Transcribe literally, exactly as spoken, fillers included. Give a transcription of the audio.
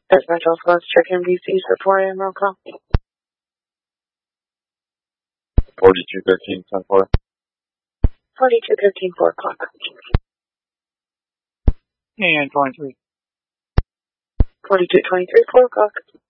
That's Metro Flux, check in B C for four a.m. roll call. forty-two fifteen, ten four. forty-two fifteen, four o'clock. And twenty-three. forty-two twenty-three, four o'clock.